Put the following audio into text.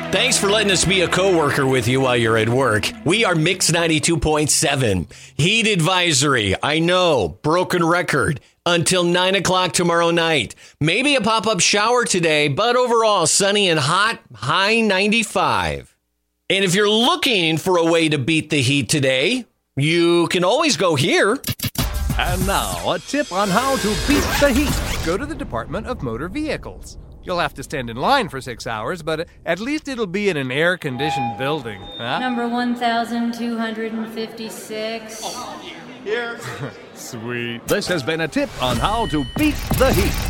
Thanks for letting us be a coworker with you while you're at work. We are Mix 92.7. Heat advisory. I know. Broken record. Until 9 o'clock tomorrow night. Maybe a pop-up shower today, but overall sunny and hot, high 95. And if you're looking for a way to beat the heat today, you can always go here. And now, a tip on how to beat the heat. Go to the Department of Motor Vehicles. You'll have to stand in line for 6 hours, but at least it'll be in an air-conditioned building. Huh? Number 1256. Here. Sweet. This has been a tip on how to beat the heat.